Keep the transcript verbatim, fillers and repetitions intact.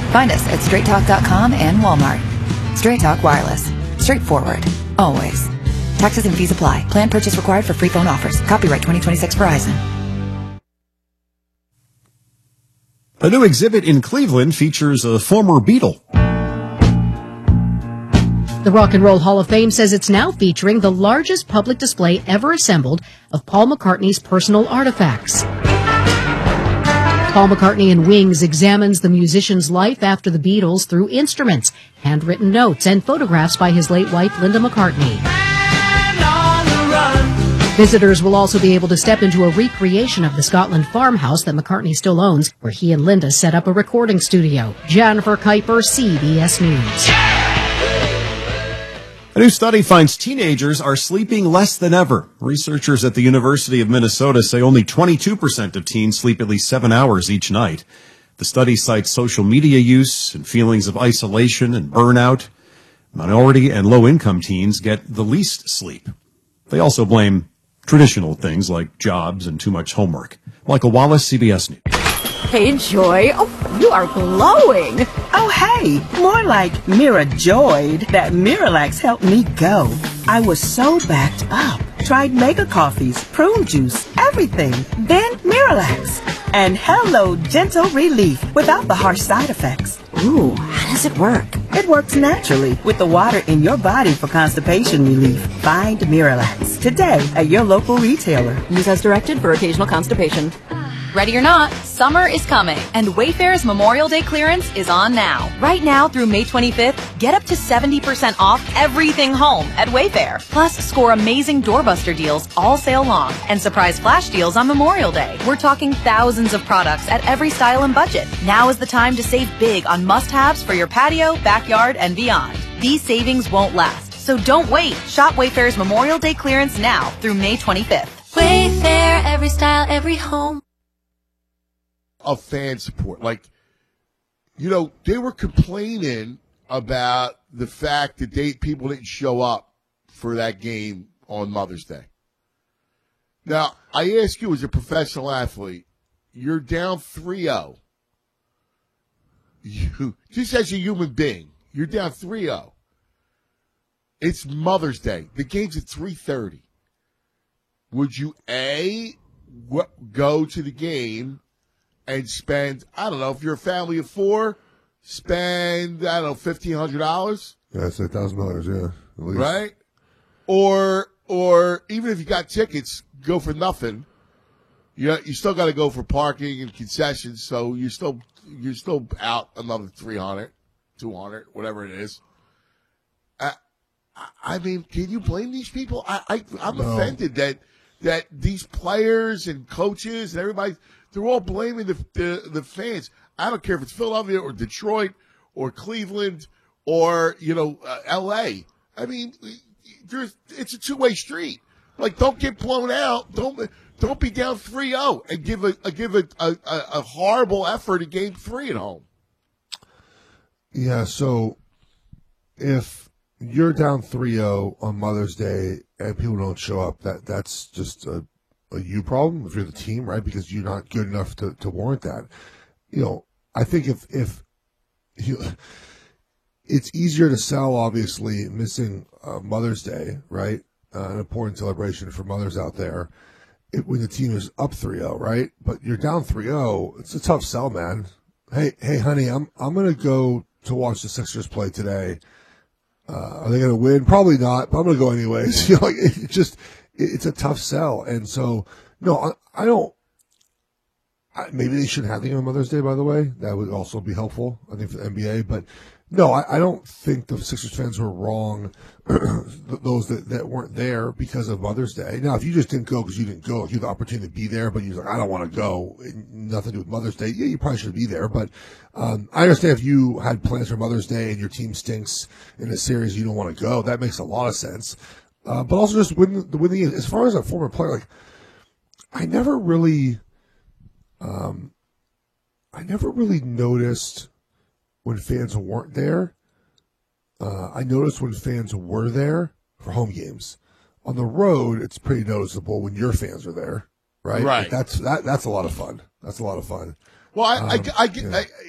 Find us at straight talk dot com and Walmart. Straight Talk Wireless. Straightforward. Always. Taxes and fees apply. Plan purchase required for free phone offers. Copyright twenty twenty-six Verizon. A new exhibit in Cleveland features a former Beatle. The Rock and Roll Hall of Fame says it's now featuring the largest public display ever assembled of Paul McCartney's personal artifacts. Paul McCartney and Wings examines the musician's life after the Beatles through instruments, handwritten notes, and photographs by his late wife, Linda McCartney. Visitors will also be able to step into a recreation of the Scotland farmhouse that McCartney still owns, where he and Linda set up a recording studio. Jennifer Kuiper, C B S News. A new study finds teenagers are sleeping less than ever. Researchers at the University of Minnesota say only twenty-two percent of teens sleep at least seven hours each night. The study cites social media use and feelings of isolation and burnout. Minority and low-income teens get the least sleep. They also blame traditional things like jobs and too much homework. Michael Wallace, C B S News. Hey, Joy. Oh, you are glowing. Oh, hey, more like Mira joyed that Miralax helped me go. I was so backed up. Tried mega coffees, prune juice, everything. Then Miralax. And hello, gentle relief without the harsh side effects. Ooh, how does it work? It works naturally with the water in your body for constipation relief. Find Miralax today at your local retailer. Use as directed for occasional constipation. Ready or not, summer is coming, and Wayfair's Memorial Day clearance is on now. Right now through May twenty-fifth, get up to seventy percent off everything home at Wayfair. Plus, score amazing doorbuster deals all sale long and surprise flash deals on Memorial Day. We're talking thousands of products at every style and budget. Now is the time to save big on must-haves for your patio, backyard, and beyond. These savings won't last, so don't wait. Shop Wayfair's Memorial Day clearance now through May twenty-fifth. Wayfair, every style, every home. Of fan support. Like, you know, they were complaining about the fact that they people didn't show up for that game on Mother's Day. Now, I ask you as a professional athlete, you're down three oh. You, just as a human being, you're down three oh. It's Mother's Day. The game's at three thirty. Would you, A, w- go to the game and spend, I don't know, if you're a family of four, spend, I don't know, fifteen hundred dollars? Yeah, that's one thousand dollars, yeah. At least. Right? Or, or even if you got tickets, go for nothing. You know, you still got to go for parking and concessions, so you're still, you're still out another three hundred, two hundred, whatever it is. I, I mean, can you blame these people? I, I, I'm No. offended that, that these players and coaches and everybody, they're all blaming the, the the fans. I don't care if it's Philadelphia or Detroit or Cleveland or, you know, uh, L A. I mean, there's it's a two-way street. Like, don't get blown out. Don't don't be down three oh and give a, a give a, a a horrible effort in game three at home. Yeah, so if you're down three oh on Mother's Day and people don't show up, that that's just a a you problem if you're the team, right? Because you're not good enough to, to warrant that. You know, I think if if you, it's easier to sell, obviously, missing uh, Mother's Day, right? Uh, an important celebration for mothers out there it, when the team is up three oh, right? But you're down three oh. It's a tough sell, man. Hey, hey, honey, I'm I'm gonna go to watch the Sixers play today. Uh, are they gonna win? Probably not, but I'm gonna go anyways. You know, like, it just. It's a tough sell. And so, no, I, I don't, I, maybe they shouldn't have the game on Mother's Day, by the way. That would also be helpful, I think, for the N B A. But no, I, I don't think the Sixers fans were wrong, those that, that weren't there because of Mother's Day. Now, if you just didn't go because you didn't go, you had the opportunity to be there, but you're like, I don't want to go, nothing to do with Mother's Day, yeah, you probably should be there. But um, I understand if you had plans for Mother's Day and your team stinks in a series, you don't want to go. That makes a lot of sense. Uh, but also just win the win the game. As far as a former player, like I never really, um, I never really noticed when fans weren't there. Uh, I noticed when fans were there for home games. On the road, it's pretty noticeable when your fans are there, right? Right. Like that's that. That's a lot of fun. That's a lot of fun. Well, I, um, I, I, yeah. I,